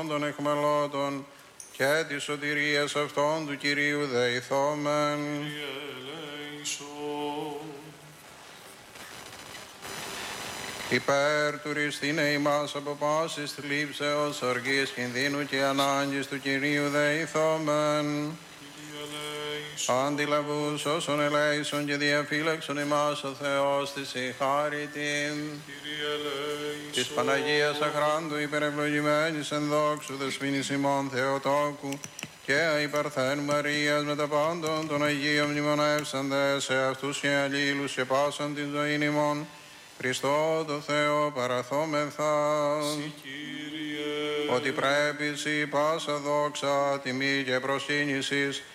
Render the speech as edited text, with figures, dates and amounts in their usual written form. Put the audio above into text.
των εχμελώτων και της σωτηρίας αυτών του Κυρίου δεηθόμεν. Υπέρ του ρηστήνε ημάς από πάσης θλίψεως, οργής, κινδύνου και ανάγκης του Κυρίου δεηθόμεν. Αντιλαβούς όσων ελέησον και διαφύλαξον ημάς ο Θεός της η χάρη της Παναγίας Αχράντου υπερευλογημένης εν δόξου δεσποίνης ημών Θεοτόκου και υπαρθένου Μαρίας με τα πάντων των Αγίων μνημονεύσαντες σε αυτούς και αλλήλους και πάσαν την ζωήν ημών Χριστό το Θεό παραθόμεθα. Ότι πρέπει σοι πάσα δόξα, τιμή και προσκύνησης